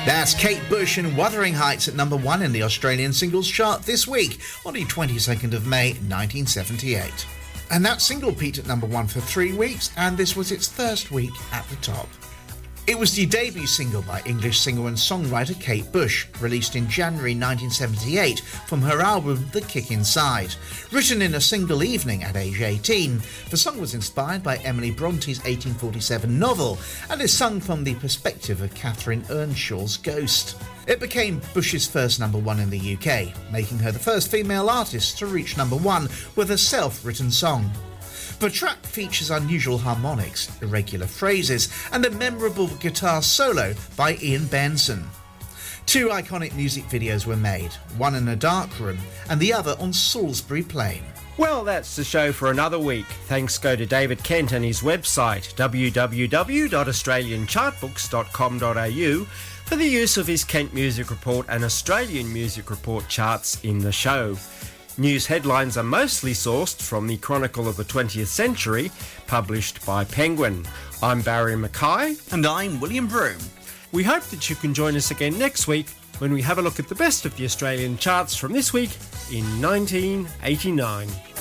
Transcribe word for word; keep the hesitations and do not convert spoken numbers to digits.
That's Kate Bush and Wuthering Heights at number one in the Australian singles chart this week on the twenty-second of May nineteen seventy-eight. And that single peaked at number one for three weeks, and this was its first week at the top. It was the debut single by English singer and songwriter Kate Bush, released in January nineteen seventy-eight from her album The Kick Inside. Written in a single evening at age eighteen, the song was inspired by Emily Bronte's eighteen forty-seven novel and is sung from the perspective of Catherine Earnshaw's ghost. It became Bush's first number one in the U K, making her the first female artist to reach number one with a self-written song. The track features unusual harmonics, irregular phrases, and a memorable guitar solo by Ian Benson. Two iconic music videos were made, one in a dark room and the other on Salisbury Plain. Well, that's the show for another week. Thanks go to David Kent and his website, w w w dot australian chartbooks dot com dot a u, for the use of his Kent Music Report and Australian Music Report charts in the show. News headlines are mostly sourced from the Chronicle of the twentieth Century, published by Penguin. I'm Barry Mackay. And I'm William Broome. We hope that you can join us again next week when we have a look at the best of the Australian charts from this week in nineteen eighty-nine.